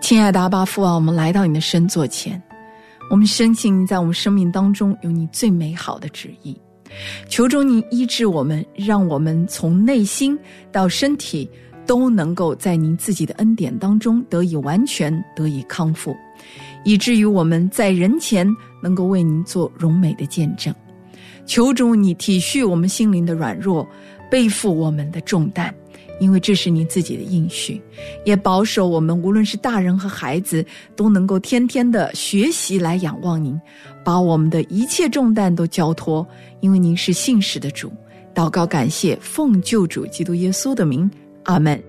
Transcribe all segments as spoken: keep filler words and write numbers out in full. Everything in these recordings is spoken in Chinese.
亲爱的阿爸父啊，我们来到你的圣座前，我们深信在我们生命当中有你最美好的旨意，求主你医治我们，让我们从内心到身体都能够在您自己的恩典当中得以完全，得以康复，以至于我们在人前能够为您做荣美的见证。求主你体恤我们心灵的软弱，背负我们的重担，因为这是你自己的应许，也保守我们无论是大人和孩子都能够天天的学习来仰望您，把我们的一切重担都交托，因为您是信实的主。祷告感谢，奉救主基督耶稣的名，阿们。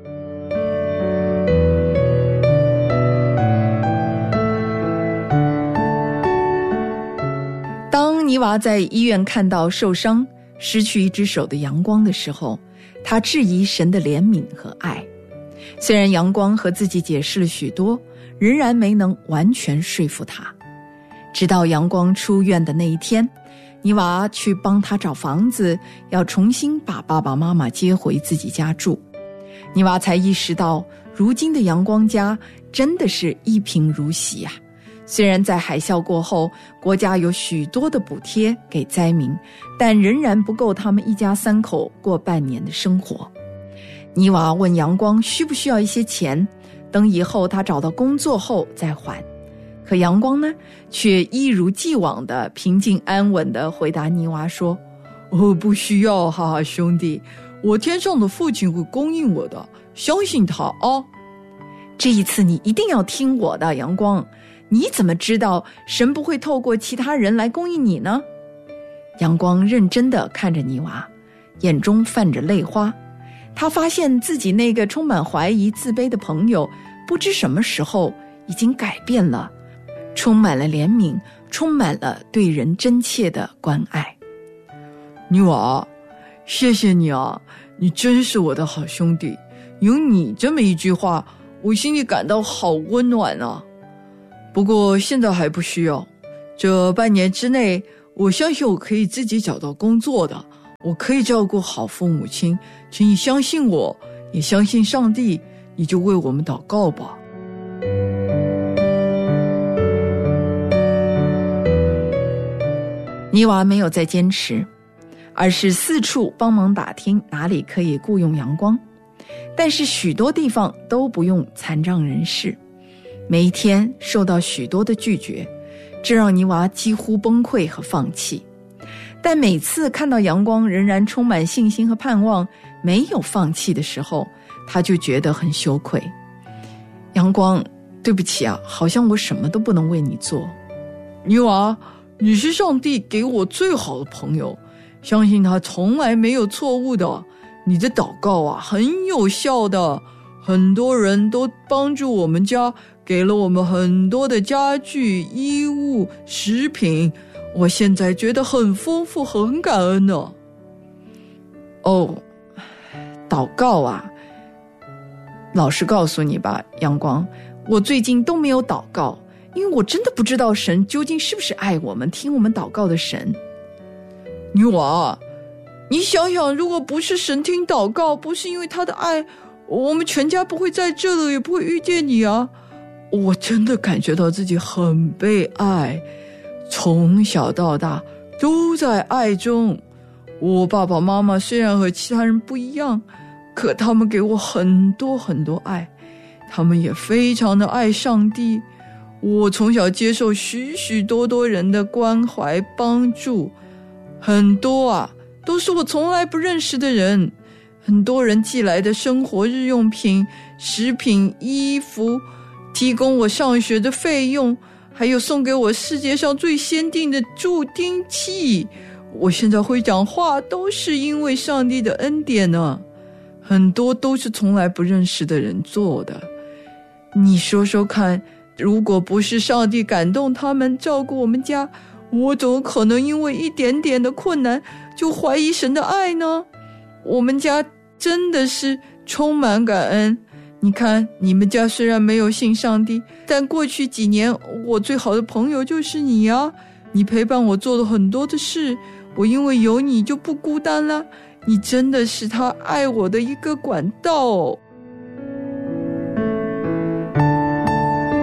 当尼娃在医院看到受伤失去一只手的阳光的时候，他质疑神的怜悯和爱。虽然阳光和自己解释了许多，仍然没能完全说服他。直到阳光出院的那一天，尼娃去帮他找房子，要重新把爸爸妈妈接回自己家住。尼娃才意识到，如今的阳光家真的是一贫如洗啊。虽然在海啸过后，国家有许多的补贴给灾民，但仍然不够他们一家三口过半年的生活。尼娃问阳光需不需要一些钱，等以后他找到工作后再还。可阳光呢，却一如既往的平静安稳地回答尼娃说：哦，不需要，哈哈兄弟，我天上的父亲会供应我的，相信他啊。这一次你一定要听我的，阳光，你怎么知道神不会透过其他人来供应你呢？阳光认真地看着尼娃，眼中泛着泪花。他发现自己那个充满怀疑自卑的朋友，不知什么时候已经改变了，充满了怜悯，充满了对人真切的关爱。尼娃，谢谢你啊，你真是我的好兄弟，有你这么一句话，我心里感到好温暖啊。不过现在还不需要，这半年之内，我相信我可以自己找到工作的，我可以照顾好父母亲，请你相信我，也相信上帝，你就为我们祷告吧。尼娃没有再坚持，而是四处帮忙打听哪里可以雇佣阳光，但是许多地方都不用残障人士，每一天受到许多的拒绝，这让尼娃几乎崩溃和放弃。但每次看到阳光仍然充满信心和盼望，没有放弃的时候，他就觉得很羞愧。阳光，对不起啊，好像我什么都不能为你做。尼娃，你是上帝给我最好的朋友，相信他从来没有错误的。你的祷告啊，很有效的，很多人都帮助我们家，给了我们很多的家具、衣物、食品，我现在觉得很丰富，很感恩呢。哦，祷告啊，老实告诉你吧，阳光，我最近都没有祷告，因为我真的不知道神究竟是不是爱我们，听我们祷告的神。女娃，你想想，如果不是神听祷告，不是因为他的爱，我们全家不会在这里，也不会遇见你啊。我真的感觉到自己很被爱，从小到大都在爱中。我爸爸妈妈虽然和其他人不一样，可他们给我很多很多爱，他们也非常的爱上帝。我从小接受许许多多人的关怀帮助，很多啊都是我从来不认识的人，很多人寄来的生活日用品、食品、衣服，提供我上学的费用，还有送给我世界上最先进的助听器。我现在会讲话都是因为上帝的恩典呢，很多都是从来不认识的人做的。你说说看，如果不是上帝感动他们照顾我们家，我怎么可能因为一点点的困难就怀疑神的爱呢？我们家真的是充满感恩。你看，你们家虽然没有信上帝，但过去几年我最好的朋友就是你啊，你陪伴我做了很多的事，我因为有你就不孤单了，你真的是他爱我的一个管道。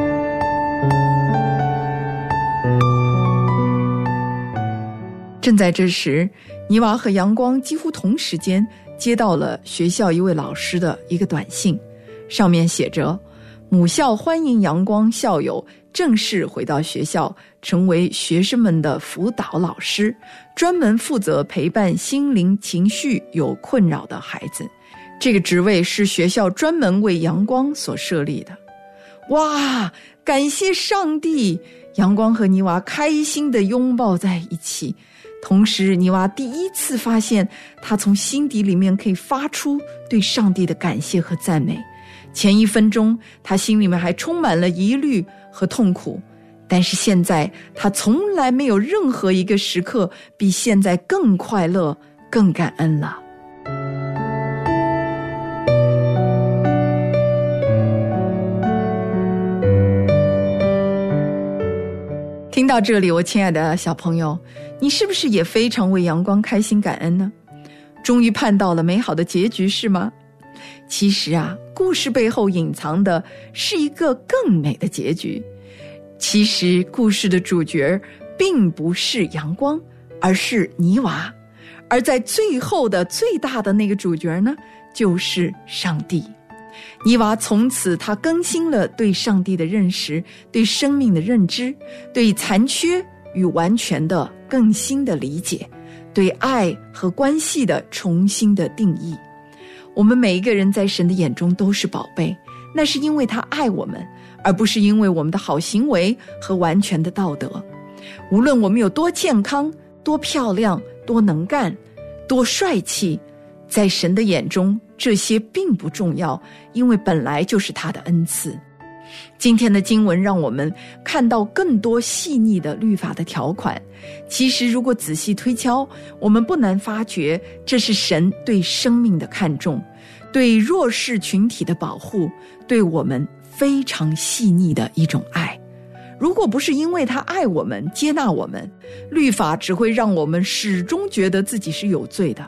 正在这时，泥娃和阳光几乎同时间接到了学校一位老师的一个短信，上面写着：母校欢迎阳光校友正式回到学校，成为学生们的辅导老师，专门负责陪伴心灵情绪有困扰的孩子。这个职位是学校专门为阳光所设立的。哇，感谢上帝！阳光和泥娃开心地拥抱在一起，同时泥娃第一次发现他从心底里面可以发出对上帝的感谢和赞美。前一分钟他心里面还充满了疑虑和痛苦，但是现在他从来没有任何一个时刻比现在更快乐更感恩了。听到这里，我亲爱的小朋友，你是不是也非常为阳光开心感恩呢？终于盼到了美好的结局是吗？其实啊，故事背后隐藏的是一个更美的结局。其实故事的主角并不是阳光，而是泥娃，而在最后的最大的那个主角呢，就是上帝。泥娃从此他更新了对上帝的认识，对生命的认知，对残缺与完全的更新的理解，对爱和关系的重新的定义。我们每一个人在神的眼中都是宝贝，那是因为他爱我们，而不是因为我们的好行为和完全的道德。无论我们有多健康，多漂亮，多能干，多帅气，在神的眼中这些并不重要，因为本来就是他的恩赐。今天的经文让我们看到更多细腻的律法的条款，其实如果仔细推敲，我们不难发觉这是神对生命的看重，对弱势群体的保护，对我们非常细腻的一种爱。如果不是因为他爱我们，接纳我们，律法只会让我们始终觉得自己是有罪的。